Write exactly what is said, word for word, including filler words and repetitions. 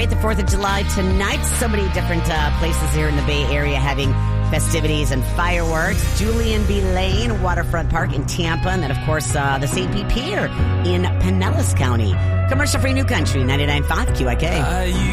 celebrate the fourth of July tonight. So many different uh, places here in the Bay Area having festivities and fireworks. Julian B. Lane Waterfront Park in Tampa, and then, of course, uh, the Saint Pete Pier in Pinellas County. Commercial-free New Country, ninety-nine point five Q I K.